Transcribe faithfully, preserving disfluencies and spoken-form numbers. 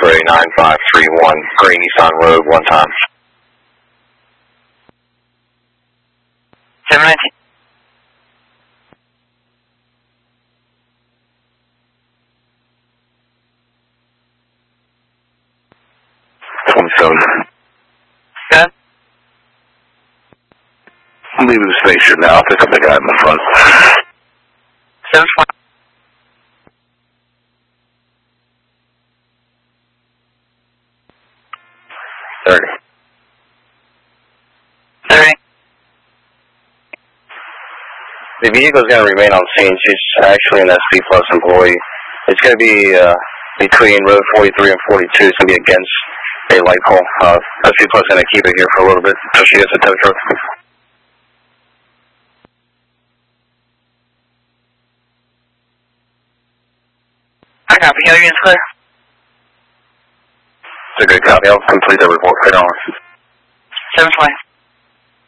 X-ray nine five three one, Green Nissan Road, one time. seven nineteen. twenty-seven. Good. I'm leaving the station now. I'll pick up the guy in the front. seven twenty. thirty. thirty. The vehicle's going to remain on scene. She's actually an S P Plus employee. It's going to be uh, between Road forty-three and forty-two. It's going to be against a light pole. Uh, S P Plus is going to keep it here for a little bit until she gets a tow truck. I copy. Your unit's clear. It's a good copy. I'll complete the report right on. seven twenty.